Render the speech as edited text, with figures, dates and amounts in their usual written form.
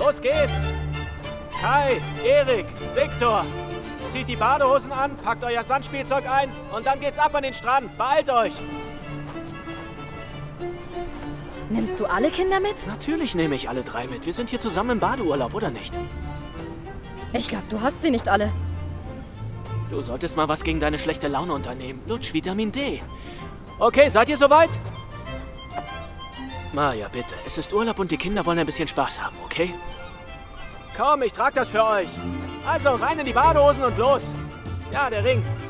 Los geht's! Kai, Erik, Viktor! Zieht die Badehosen an, packt euer Sandspielzeug ein und dann geht's ab an den Strand. Beeilt euch! Nimmst du alle Kinder mit? Natürlich nehme ich alle 3 mit. Wir sind hier zusammen im Badeurlaub, oder nicht? Ich glaube, du hast sie nicht alle. Du solltest mal was gegen deine schlechte Laune unternehmen. Lutsch Vitamin D. Okay, seid ihr soweit? Maja, bitte. Es ist Urlaub und die Kinder wollen ein bisschen Spaß haben, okay? Komm, ich trag das für euch. Also rein in die Badehosen und los. Ja, der Ring.